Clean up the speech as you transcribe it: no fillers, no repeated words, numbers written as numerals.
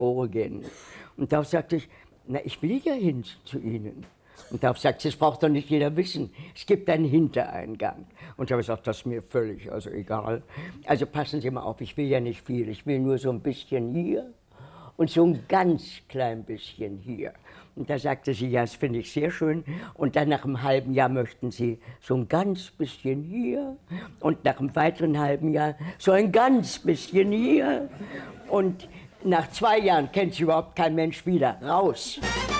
gehen. Und darauf sagte ich, na, ich will ja hin zu Ihnen. Und darauf sagt sie, das braucht doch nicht jeder wissen. Es gibt einen Hintereingang. Und ich habe gesagt, das ist mir völlig, also egal. Also passen Sie mal auf, ich will ja nicht viel. Ich will nur so ein bisschen hier und so ein ganz klein bisschen hier. Und da sagte sie, ja, das finde ich sehr schön. Und dann nach einem halben Jahr möchten Sie so ein ganz bisschen hier. Und nach einem weiteren halben Jahr so ein ganz bisschen hier. Und nach 2 Jahren kennt Sie überhaupt kein Mensch wieder. Raus!